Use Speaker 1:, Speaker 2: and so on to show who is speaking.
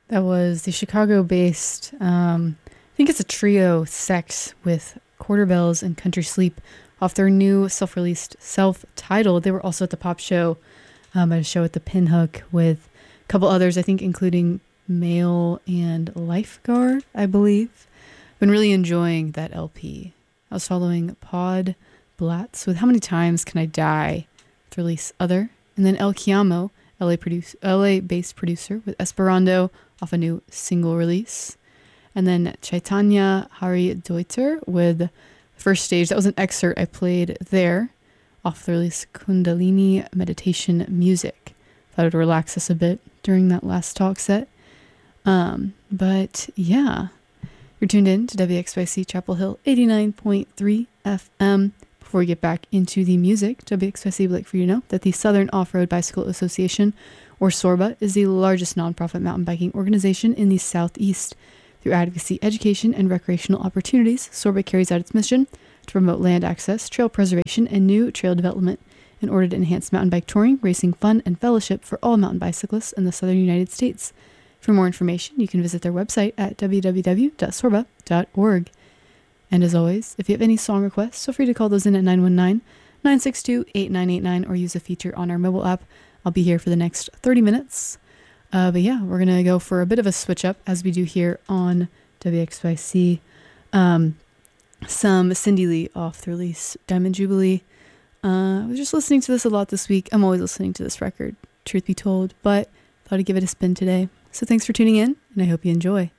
Speaker 1: That was the Chicago-based, I think it's a trio, Sex, with Quarter Bells and Country Sleep, off their new self-released, self-titled. They were also at the Pop Show, at a show at the Pinhook with a couple others, I think, including Mail and Lifeguard, I believe. Been really enjoying that LP. I was following Pod Blatz with How Many Times Can I Die? To release Other, and then El Chiamo, LA-based producer with Esperando off a new single release. And then Chaitanya Hari Deuter with the First Stage. That was an excerpt I played there off the release Kundalini Meditation Music. Thought it would relax us a bit during that last talk set. But yeah, you're tuned in to WXYC Chapel Hill 89.3 FM. Before we get back into the music, WXYC would like for you to know that the Southern Off-Road Bicycle Association, or SORBA, is the largest nonprofit mountain biking organization in the Southeast. Through advocacy, education, and recreational opportunities, SORBA carries out its mission to promote land access, trail preservation, and new trail development in order to enhance mountain bike touring, racing fun, and fellowship for all mountain bicyclists in the southern United States. For more information, you can visit their website at www.sorba.org. And as always, if you have any song requests, feel free to call those in at 919-962-8989 or use a feature on our mobile app. I'll be here for the next 30 minutes. But yeah, we're going to go for a bit of a switch up as we do here on WXYC. Some Cindy Lee off the release Diamond Jubilee. I was just listening to this a lot this week. I'm always listening to this record, truth be told, but thought I'd give it a spin today. So thanks for tuning in, and I hope you enjoy.